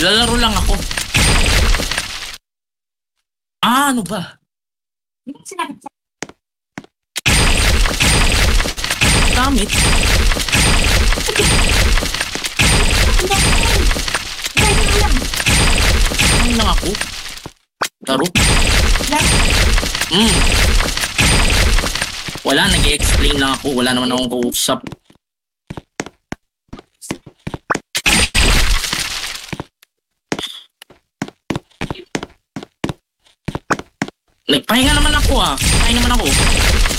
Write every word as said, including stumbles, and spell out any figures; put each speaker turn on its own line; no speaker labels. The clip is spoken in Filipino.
Naglalaro lang ako. Ah, ano ba? Gamit. Ano lang ako? Laro? Hmm. Wala, nag-i-explain lang ako. Wala naman akong kausap. Nagpahinga naman ako ah. Pahinga naman ako.